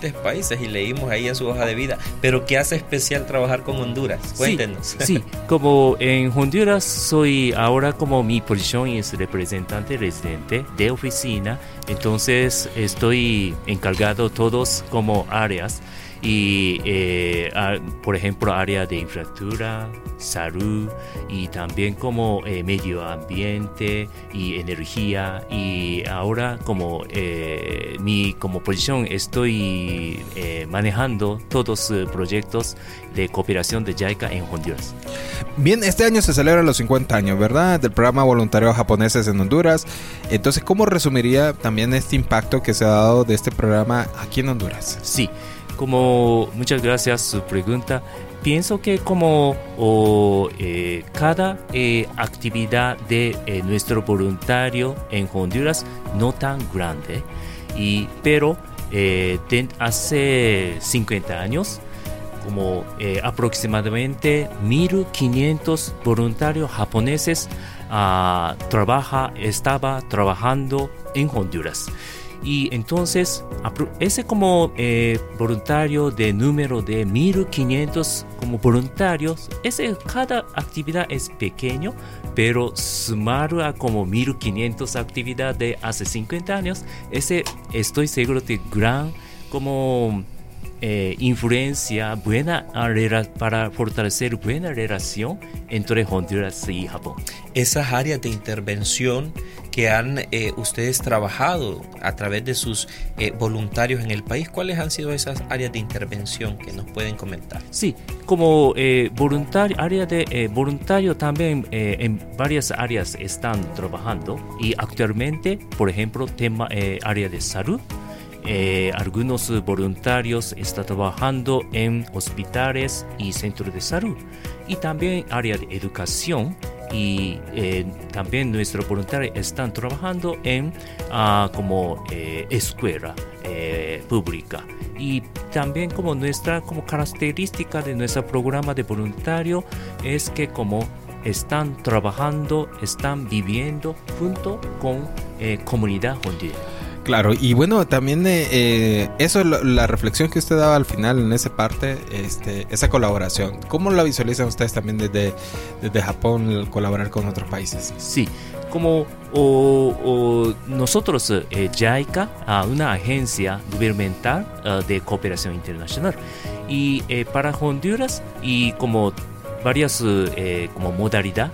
diferentes países y leímos ahí en su hoja de vida. Pero ¿qué hace especial trabajar con Honduras? Cuéntenos. Sí, como en Honduras soy ahora como mi posición es representante residente de oficina, entonces estoy encargado todos como áreas y por ejemplo área de infraestructura, salud y también como medio ambiente y energía, y ahora como mi como posición estoy manejando todos los proyectos de cooperación de JICA en Honduras. Bien, este año se celebran los 50 años, ¿verdad?, del programa Voluntarios Japoneses en Honduras. Entonces, ¿cómo resumiría también este impacto que se ha dado de este programa aquí en Honduras? Sí, como muchas gracias su pregunta. Pienso que como cada actividad de nuestro voluntario en Honduras no tan grande, pero hace 50 años como aproximadamente 1,500 voluntarios japoneses estaba trabajando en Honduras. Y entonces, ese como voluntario de número de 1,500 como voluntarios, cada actividad es pequeño, pero sumar a como 1,500 actividades de hace 50 años, estoy seguro de gran como influencia buena para fortalecer buena relación entre Honduras y Japón. Esas áreas de intervención que han ustedes trabajado a través de sus voluntarios en el país, ¿cuáles han sido esas áreas de intervención que nos pueden comentar? Sí, como área de voluntario también en varias áreas están trabajando, y actualmente, por ejemplo, área de salud. Algunos voluntarios están trabajando en hospitales y centros de salud, y también área de educación, y también nuestros voluntarios están trabajando en como escuela pública, y también como nuestra como característica de nuestro programa de voluntarios es que como están trabajando, están viviendo junto con comunidad hondureña. Claro, y bueno, también eso es la reflexión que usted daba al final en esa parte, esa colaboración. ¿Cómo la visualizan ustedes también desde Japón, el colaborar con otros países? Sí, como nosotros, JICA, una agencia gubernamental de cooperación internacional, y para Honduras, y como varias como modalidad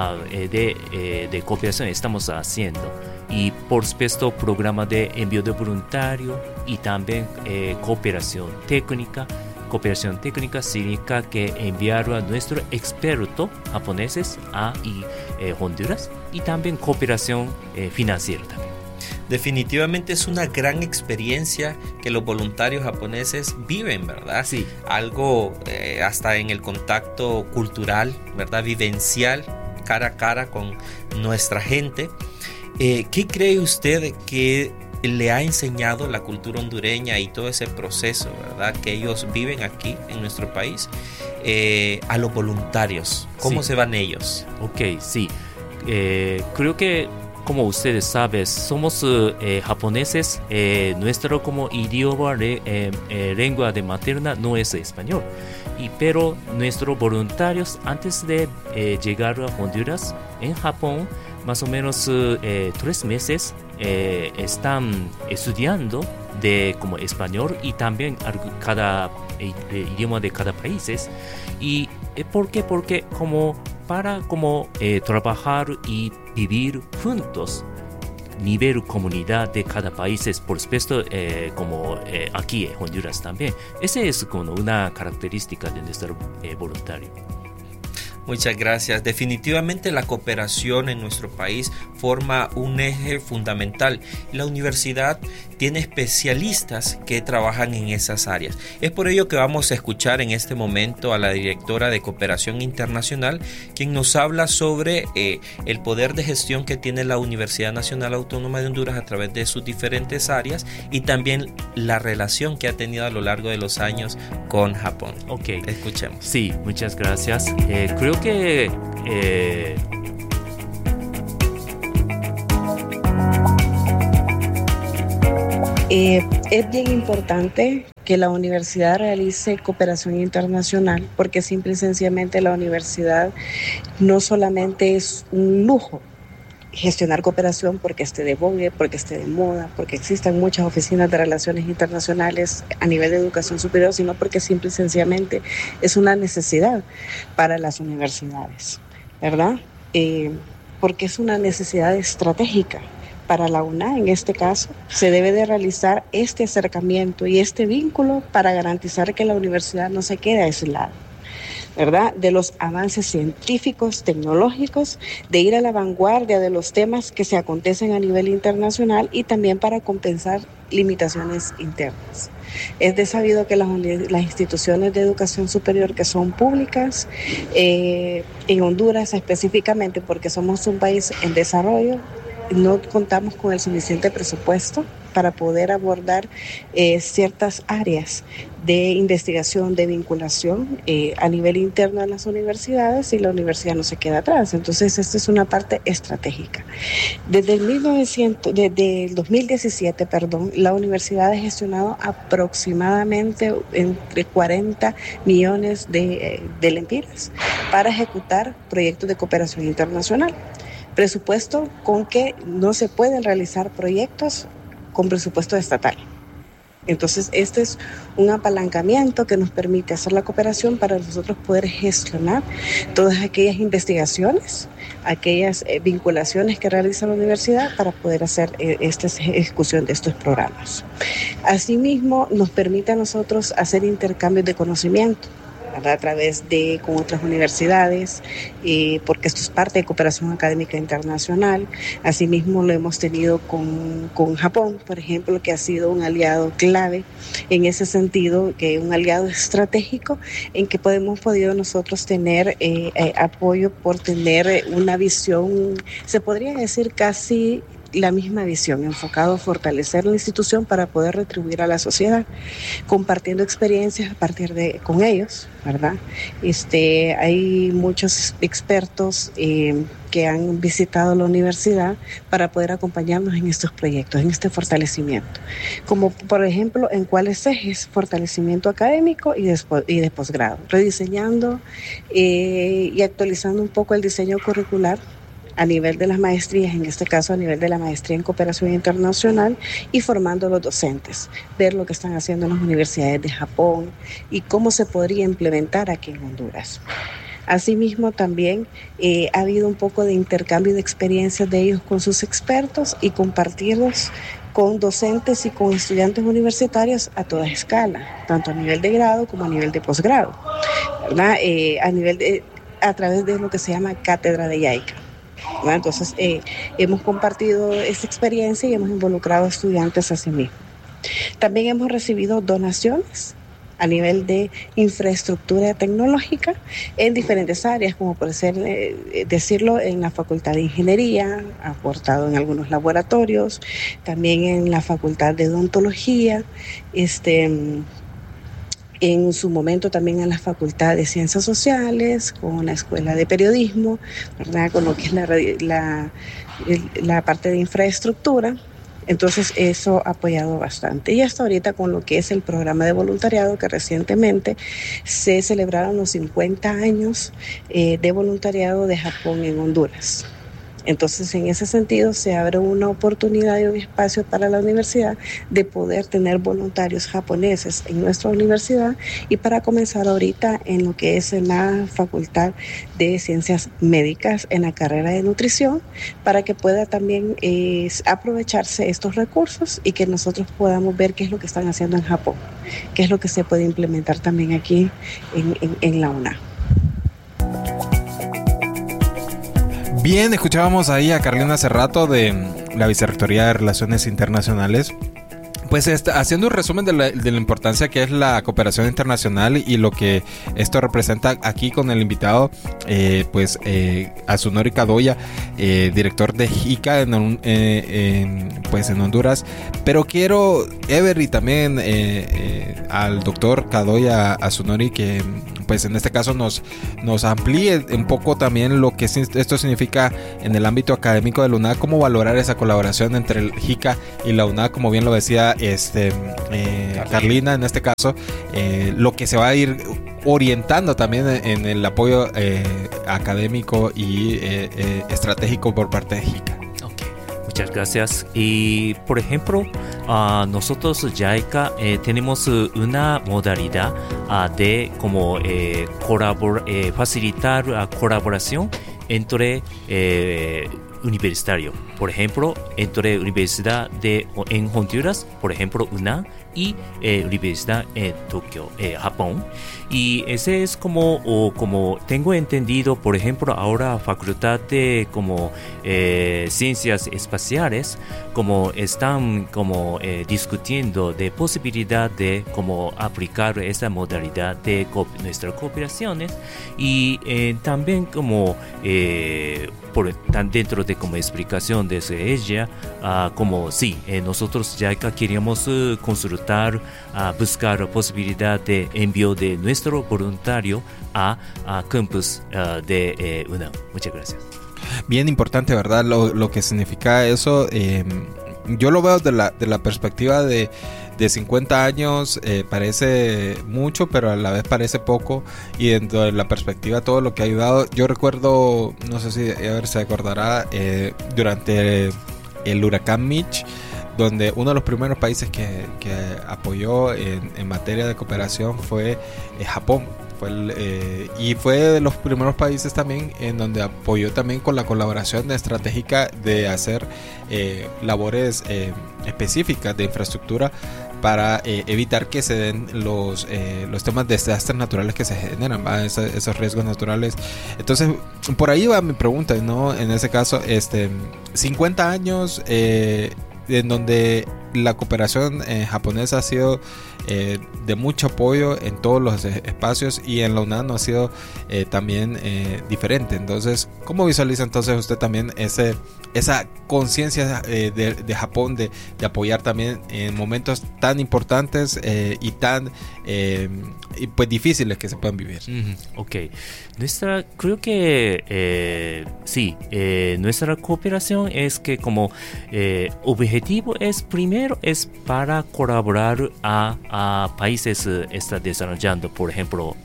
de cooperación estamos haciendo. Y por supuesto programa de envío de voluntario y también cooperación técnica. Cooperación técnica significa que enviaron a nuestros expertos japoneses a Honduras, y también cooperación financiera también. Definitivamente es una gran experiencia que los voluntarios japoneses viven, ¿verdad? Sí. Algo hasta en el contacto cultural, ¿verdad? Vivencial, cara a cara con nuestra gente. ¿Qué cree usted que le ha enseñado la cultura hondureña y todo ese proceso, ¿verdad?, que ellos viven aquí en nuestro país, a los voluntarios? ¿Cómo se van ellos? Ok, sí. Creo que, como ustedes saben, somos japoneses. Nuestro como idioma, lengua de materna no es español. Pero nuestros voluntarios, antes de llegar a Honduras, en Japón, más o menos 3 meses están estudiando de como español y también cada idioma de cada país. ¿Y por qué? Porque como para como trabajar y vivir juntos, nivel comunidad de cada país, por supuesto, como aquí en Honduras también. Esa es como una característica de nuestro voluntario. Muchas gracias. Definitivamente la cooperación en nuestro país forma un eje fundamental. La universidad tiene especialistas que trabajan en esas áreas. Es por ello que vamos a escuchar en este momento a la directora de Cooperación Internacional, quien nos habla sobre el poder de gestión que tiene la Universidad Nacional Autónoma de Honduras a través de sus diferentes áreas, y también la relación que ha tenido a lo largo de los años con Japón. Ok, escuchemos. Sí, muchas gracias. Creo que es bien importante que la universidad realice cooperación internacional, porque simple y sencillamente la universidad no solamente es un lujo gestionar cooperación porque esté de vogue, porque esté de moda, porque existan muchas oficinas de relaciones internacionales a nivel de educación superior, sino porque simple y sencillamente es una necesidad para las universidades, ¿verdad? Porque es una necesidad estratégica. Para la UNA, en este caso, se debe de realizar este acercamiento y este vínculo para garantizar que la universidad no se quede aislada, ¿verdad? De los avances científicos, tecnológicos, de ir a la vanguardia de los temas que se acontecen a nivel internacional y también para compensar limitaciones internas. Es de sabido que las instituciones de educación superior que son públicas, en Honduras específicamente, porque somos un país en desarrollo, no contamos con el suficiente presupuesto para poder abordar ciertas áreas de investigación, de vinculación a nivel interno de las universidades, y la universidad no se queda atrás. Entonces, esta es una parte estratégica. Desde el 2017, la universidad ha gestionado aproximadamente entre 40 millones de lempiras para ejecutar proyectos de cooperación internacional. Presupuesto con que no se pueden realizar proyectos con presupuesto estatal. Entonces, este es un apalancamiento que nos permite hacer la cooperación para nosotros poder gestionar todas aquellas investigaciones, aquellas vinculaciones que realiza la universidad para poder hacer esta ejecución de estos programas. Asimismo, nos permite a nosotros hacer intercambios de conocimiento, ¿verdad? A través de con otras universidades, porque esto es parte de cooperación académica internacional. Asimismo lo hemos tenido con Japón, por ejemplo, que ha sido un aliado clave en ese sentido, que un aliado estratégico en que hemos podido nosotros tener apoyo por tener una visión, se podría decir casi la misma visión, enfocado a fortalecer la institución para poder retribuir a la sociedad, compartiendo experiencias a partir de con ellos, ¿verdad? Hay muchos expertos que han visitado la universidad para poder acompañarnos en estos proyectos, en este fortalecimiento, como por ejemplo en cuáles ejes: fortalecimiento académico y de posgrado, rediseñando y actualizando un poco el diseño curricular a nivel de las maestrías, en este caso a nivel de la maestría en cooperación internacional, y formando a los docentes, ver lo que están haciendo en las universidades de Japón y cómo se podría implementar aquí en Honduras. Asimismo, también ha habido un poco de intercambio de experiencias de ellos con sus expertos y compartirlos con docentes y con estudiantes universitarios a toda escala, tanto a nivel de grado como a nivel de posgrado, ¿verdad? A través de lo que se llama Cátedra de YAICA. Entonces, hemos compartido esta experiencia y hemos involucrado a estudiantes así mismo. También hemos recibido donaciones a nivel de infraestructura tecnológica en diferentes áreas, como por decirlo, en la Facultad de Ingeniería, aportado en algunos laboratorios, también en la Facultad de Odontología, en su momento también en la Facultad de Ciencias Sociales, con la Escuela de Periodismo, ¿verdad? Con lo que es la parte de infraestructura. Entonces eso ha apoyado bastante. Y hasta ahorita con lo que es el programa de voluntariado, que recientemente se celebraron los 50 años de voluntariado de Japón en Honduras. Entonces, en ese sentido, se abre una oportunidad y un espacio para la universidad de poder tener voluntarios japoneses en nuestra universidad, y para comenzar ahorita en lo que es en la Facultad de Ciencias Médicas, en la carrera de nutrición, para que pueda también aprovecharse estos recursos y que nosotros podamos ver qué es lo que están haciendo en Japón, qué es lo que se puede implementar también aquí en la UNA. Bien, escuchábamos ahí a Carolina Cerrato de la Vicerrectoría de Relaciones Internacionales. Pues haciendo un resumen de la importancia que es la cooperación internacional y lo que esto representa aquí con el invitado, Asunori Kadoya, director de JICA en Honduras. Pero quiero, Ever, y también al doctor Kadoya Asunori, que pues en este caso nos amplíe un poco también lo que esto significa en el ámbito académico de la UNAD, cómo valorar esa colaboración entre el JICA y la UNAD, como bien lo decía Carlina, en este caso, lo que se va a ir orientando también en el apoyo académico y estratégico por parte de JICA. Muchas gracias. Y por ejemplo, nosotros JICA tenemos una modalidad de como facilitar colaboración entre universitario. Por ejemplo, entre universidad en Honduras, por ejemplo, UNAM, y universidad en Tokio, Japón. Y ese es como tengo entendido, por ejemplo, ahora facultad de como ciencias espaciales, como están como discutiendo de posibilidad de como aplicar esa modalidad de nuestras cooperaciones, y también como dentro de como explicación de ella, como sí, nosotros ya queríamos consultar, buscar posibilidad de envío de nuestro voluntario a campus de UNAM. Muchas gracias. Bien importante, ¿verdad? Lo que significa eso. Yo lo veo de la perspectiva de 50 años, parece mucho, pero a la vez parece poco, y dentro de la perspectiva todo lo que ha ayudado. Yo recuerdo, no sé si se acordará, durante el huracán Mitch, donde uno de los primeros países que apoyó en materia de cooperación fue Japón. Y fue de los primeros países también en donde apoyó también con la colaboración estratégica de hacer labores específicas de infraestructura para evitar que se den los temas de desastres naturales que se generan, esos riesgos naturales. Entonces, por ahí va mi pregunta, ¿no? En ese caso, 50 años en donde la cooperación japonesa ha sido de mucho apoyo en todos los espacios, y en la UNAM ha sido también diferente. Entonces, ¿cómo visualiza entonces usted también esa conciencia de Japón de apoyar también en momentos tan importantes y tan pues difíciles que se pueden vivir? Ok, creo que sí, nuestra cooperación es que como objetivo primero es para colaborar a países está desarrollando, por ejemplo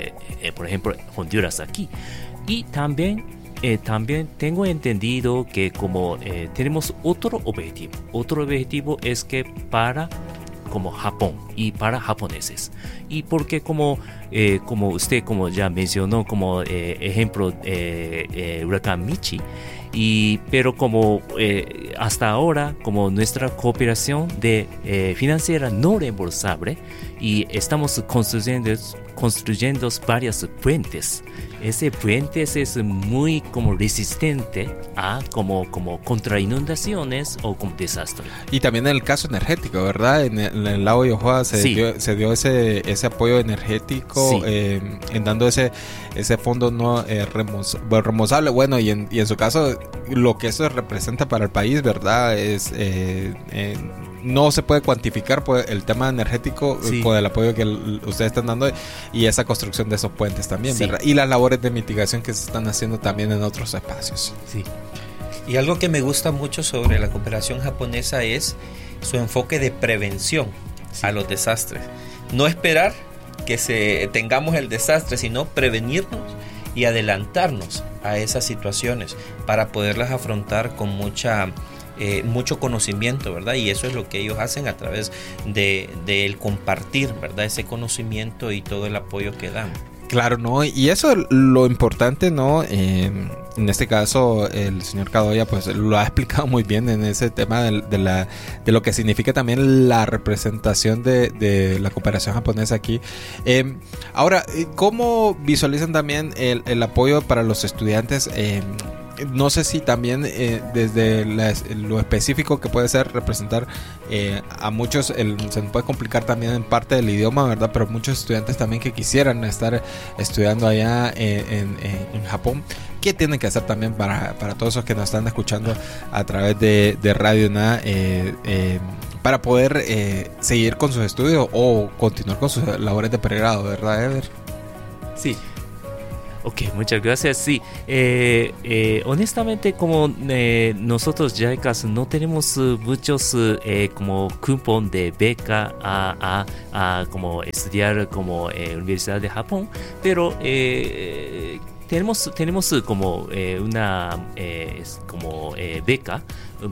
Honduras aquí, y también tengo entendido que como tenemos otro objetivo es que para como Japón y para japoneses, y porque como usted como ya mencionó como ejemplo huracán Michi, pero como hasta ahora como nuestra cooperación financiera no reembolsable, y estamos construyendo varias puentes. Ese puente es muy como resistente a como contra inundaciones o con desastres. Y también en el caso energético, ¿verdad? En el lago Yohoa se dio ese apoyo energético, sí, en dando ese fondo no reembolsable. Bueno, y en su caso, lo que eso representa para el país, ¿verdad? Es no se puede cuantificar pues, el tema energético, sí, con el apoyo que ustedes están dando, y esa construcción de esos puentes también, sí, ¿verdad? Y las labores de mitigación que se están haciendo también en otros espacios. Sí. Y algo que me gusta mucho sobre la cooperación japonesa es su enfoque de prevención, sí, a los desastres. No esperar que tengamos el desastre, sino prevenirnos y adelantarnos a esas situaciones para poderlas afrontar con mucho conocimiento, ¿verdad? Y eso es lo que ellos hacen a través del compartir, ¿verdad? Ese conocimiento y todo el apoyo que dan. Claro, ¿no? Y eso es lo importante, ¿no? En este caso, el señor Kadoya pues lo ha explicado muy bien en ese tema de lo que significa también la representación de la cooperación japonesa aquí. Ahora, ¿cómo visualizan también el apoyo para los estudiantes? No sé si también desde lo específico que puede ser representar a muchos, se nos puede complicar también en parte del idioma, ¿verdad? Pero muchos estudiantes también que quisieran estar estudiando allá en Japón, ¿qué tienen que hacer también para todos esos que nos están escuchando a través de Radio Na, para poder seguir con sus estudios o continuar con sus labores de pregrado, ¿verdad, Ever? Sí. Ok, muchas gracias. Sí, honestamente, como nosotros JICA no tenemos muchos como cupón de beca a como estudiar como Universidad de Japón, pero tenemos como una como beca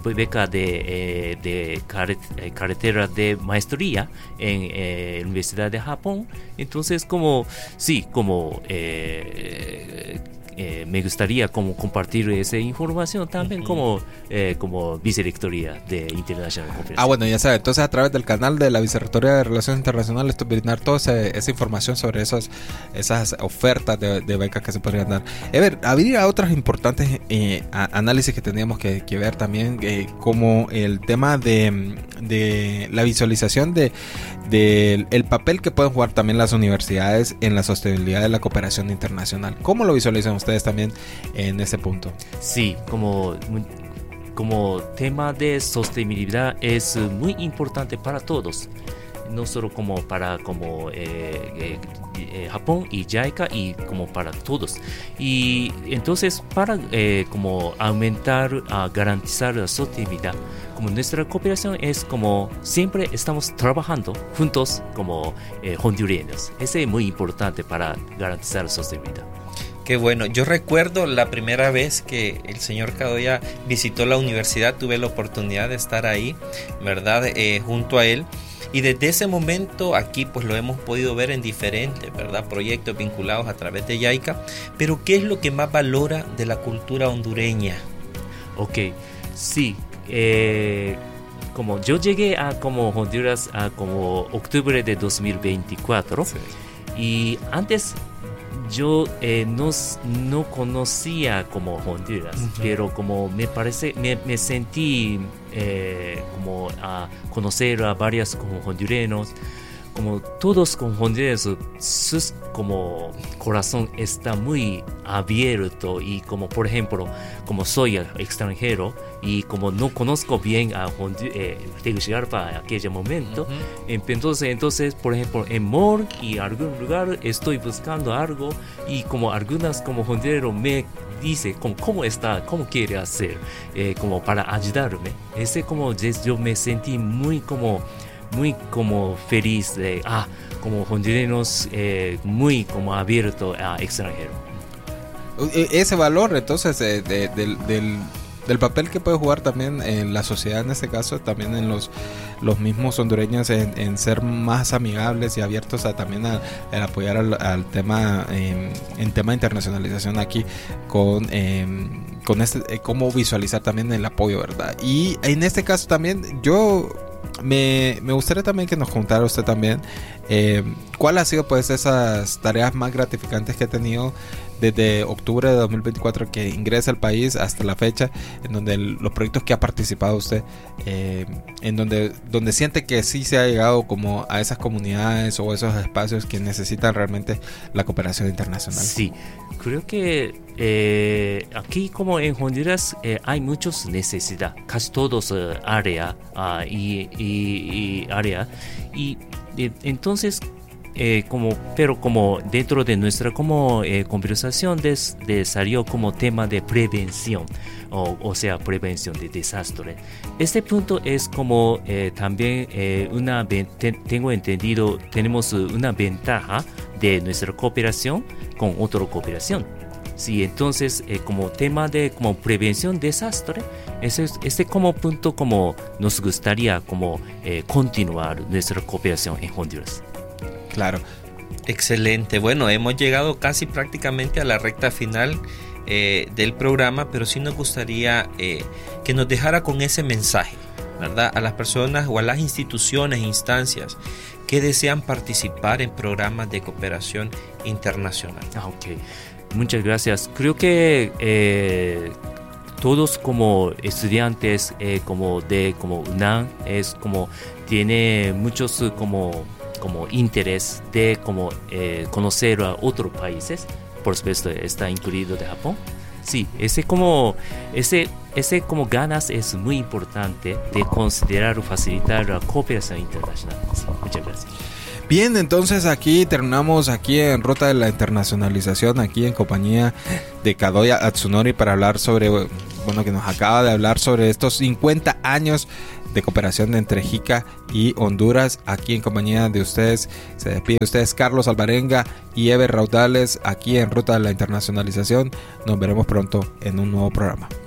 de carretera de maestría en la Universidad de Japón. Entonces, como sí, como me gustaría como compartir esa información también como vicerrectoría de International Conference. Bueno, ya sabe, entonces a través del canal de la Vicerrectoría de Relaciones Internacionales brindar toda esa información sobre esas ofertas de becas que se podrían dar. Habría otras importantes análisis que tendríamos que ver también, como el tema de la visualización del papel que pueden jugar también las universidades en la sostenibilidad de la cooperación internacional. ¿Cómo lo visualizan ustedes también en ese punto? Sí, como tema de sostenibilidad es muy importante para todos, no solo como para Japón y JICA, y como para todos. Y entonces para como aumentar, garantizar la sostenibilidad, como nuestra cooperación es como siempre estamos trabajando juntos como hondureños. Eso es muy importante para garantizar la sostenibilidad. Qué bueno. Yo recuerdo la primera vez que el señor Kadoya visitó la universidad, tuve la oportunidad de estar ahí, ¿verdad? Junto a él. Y desde ese momento aquí pues lo hemos podido ver en diferentes, ¿verdad?, proyectos vinculados a través de JICA. Pero ¿qué es lo que más valora de la cultura hondureña? Ok, sí. Como yo llegué a como Honduras a como octubre de 2024, sí. Y antes yo no conocía como Honduras, pero como me sentí como a conocer a varios como hondureños, como todos con hondureños, sus como corazón está muy abierto, y como por ejemplo, como soy extranjero y como no conozco bien a Tegucigalpa en aquel momento, entonces por ejemplo en mall y algún lugar estoy buscando algo, y como algunas como hondureños me dice cómo está, cómo quiere hacer, como para ayudarme. Ese como yo me sentí muy como feliz de como hondureños, muy como abierto a extranjero. Ese valor entonces del papel que puede jugar también en la sociedad, en este caso también en los mismos hondureños, en ser más amigables y abiertos también al apoyar al tema, en tema de internacionalización aquí, con cómo visualizar también el apoyo, ¿verdad? Y en este caso también me gustaría también que nos contara usted también cuál ha sido pues esas tareas más gratificantes que ha tenido desde octubre de 2024 que ingresa al país hasta la fecha, en donde los proyectos que ha participado usted, en donde siente que sí se ha llegado como a esas comunidades o esos espacios que necesitan realmente la cooperación internacional. Sí, creo que aquí como en Honduras hay muchas necesidades, casi todos área y área, y entonces pero como dentro de nuestra como conversación salió como tema de prevención, o sea, prevención de desastre. Este punto es como también tengo entendido, tenemos una ventaja de nuestra cooperación con otra cooperación. Sí, entonces como tema de como prevención de desastre, este como punto como nos gustaría como continuar nuestra cooperación en Honduras. Claro. Excelente. Bueno, hemos llegado casi prácticamente a la recta final del programa, pero sí nos gustaría que nos dejara con ese mensaje, ¿verdad?, a las personas o a las instituciones e instancias que desean participar en programas de cooperación internacional. Ok, muchas gracias. Creo que todos como estudiantes como UNAM es como tiene muchos como interés de como conocer a otros países. Por supuesto está incluido de Japón. Sí, ese como ganas es muy importante de considerar o facilitar la cooperación internacional. Sí, muchas gracias. Bien, entonces aquí terminamos aquí en Ruta de la Internacionalización, aquí en compañía de Kadoya Atsunori para hablar sobre, bueno, que nos acaba de hablar sobre estos 50 años de cooperación entre JICA y Honduras. Aquí en compañía de ustedes, se despide de ustedes Carlos Alvarenga y Eber Raudales aquí en Ruta de la Internacionalización. Nos veremos pronto en un nuevo programa.